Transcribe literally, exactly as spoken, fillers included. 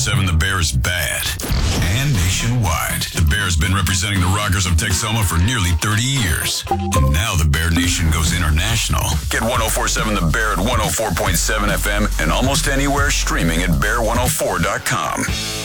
seven The Bear is bad. And nationwide. The Bear has been representing the Rockers of Texoma for nearly thirty years. And now the Bear Nation goes international. Get one oh four point seven The Bear at one oh four point seven F M and almost anywhere streaming at bear one oh four dot com.